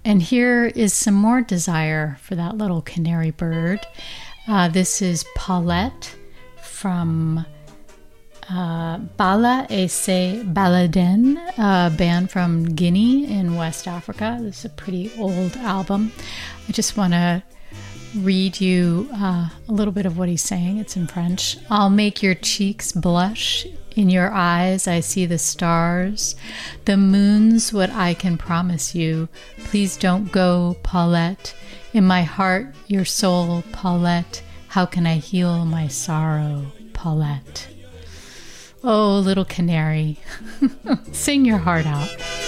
And here is some more desire for that little canary bird. This is Paulette from Bala Ese Baladen, a band from Guinea in West Africa. This is a pretty old album. I just want to read you a little bit of what he's saying. It's in French. I'll make your cheeks blush. In your eyes, I see the stars. The moon's what I can promise you. Please don't go, Paulette. In my heart, your soul, Paulette. How can I heal my sorrow, Paulette? Oh, little canary, sing your heart out.